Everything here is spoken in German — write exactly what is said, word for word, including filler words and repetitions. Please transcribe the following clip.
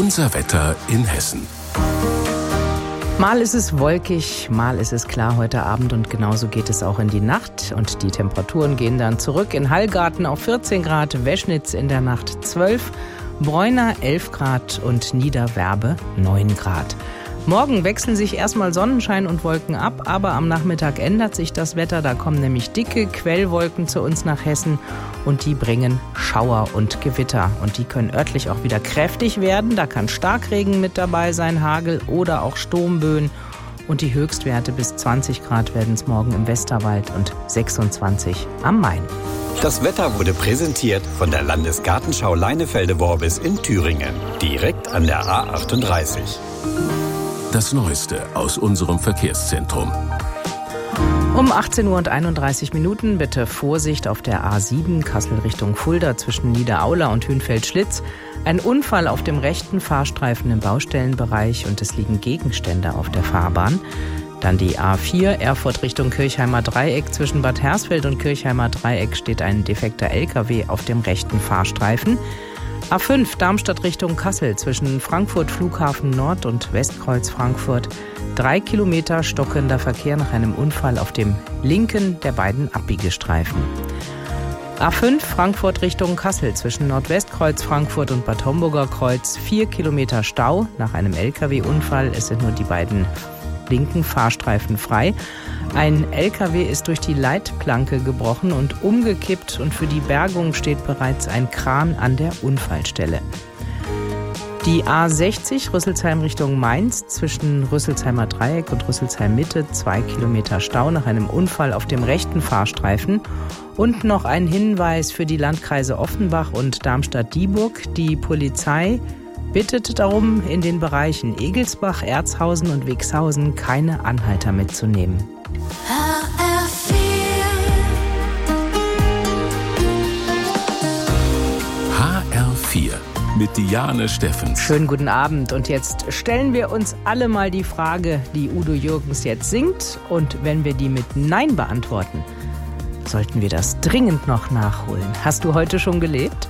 Unser Wetter in Hessen. Mal ist es wolkig, mal ist es klar heute Abend und genauso geht es auch in die Nacht. Und die Temperaturen gehen dann zurück. In Hallgarten auf vierzehn Grad, Weschnitz in der Nacht zwölf, Bräuna elf Grad und Niederwerbe neun Grad. Morgen wechseln sich erstmal Sonnenschein und Wolken ab, aber am Nachmittag ändert sich das Wetter. Da kommen nämlich dicke Quellwolken zu uns nach Hessen und die bringen Schauer und Gewitter. Und die können örtlich auch wieder kräftig werden. Da kann Starkregen mit dabei sein, Hagel oder auch Sturmböen. Und die Höchstwerte bis zwanzig Grad werden es morgen im Westerwald und sechsundzwanzig am Main. Das Wetter wurde präsentiert von der Landesgartenschau Leinefelde-Worbis in Thüringen, direkt an der A achtunddreißig. Das Neueste aus unserem Verkehrszentrum. Um achtzehn Uhr und einunddreißig Minuten bitte Vorsicht auf der A sieben Kassel Richtung Fulda zwischen Niederaula und Hünfeld-Schlitz. Ein Unfall auf dem rechten Fahrstreifen im Baustellenbereich und es liegen Gegenstände auf der Fahrbahn. Dann die A vier Erfurt Richtung Kirchheimer Dreieck. Zwischen Bad Hersfeld und Kirchheimer Dreieck steht ein defekter L K W auf dem rechten Fahrstreifen. A fünf Darmstadt Richtung Kassel zwischen Frankfurt Flughafen Nord und Westkreuz Frankfurt. Drei Kilometer stockender Verkehr nach einem Unfall auf dem linken der beiden Abbiegestreifen. A fünf Frankfurt Richtung Kassel zwischen Nordwestkreuz Frankfurt und Bad Homburger Kreuz. Vier Kilometer Stau nach einem L K W-Unfall. Es sind nur die beiden linken Fahrstreifen frei. Ein L K W ist durch die Leitplanke gebrochen und umgekippt und für die Bergung steht bereits ein Kran an der Unfallstelle. Die A sechzig Rüsselsheim Richtung Mainz zwischen Rüsselsheimer Dreieck und Rüsselsheim Mitte, zwei Kilometer Stau nach einem Unfall auf dem rechten Fahrstreifen. Und noch ein Hinweis für die Landkreise Offenbach und Darmstadt-Dieburg. Die Polizei bittet darum, in den Bereichen Egelsbach, Erzhausen und Wixhausen keine Anhalter mitzunehmen. H R vier mit Diane Steffens. Schönen guten Abend und jetzt stellen wir uns alle mal die Frage, die Udo Jürgens jetzt singt. Und wenn wir die mit Nein beantworten, sollten wir das dringend noch nachholen. Hast du heute schon gelebt?